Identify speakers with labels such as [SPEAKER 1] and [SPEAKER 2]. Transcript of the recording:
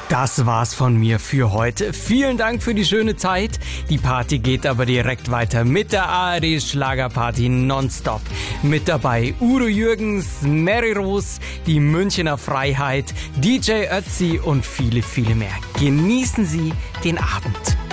[SPEAKER 1] Das war's von mir für heute. Vielen Dank für die schöne Zeit. Die Party geht aber direkt weiter mit der ARD Schlagerparty nonstop. Mit dabei Udo Jürgens, Mary Rose, die Münchener Freiheit, DJ Ötzi und viele, viele mehr. Genießen Sie den Abend.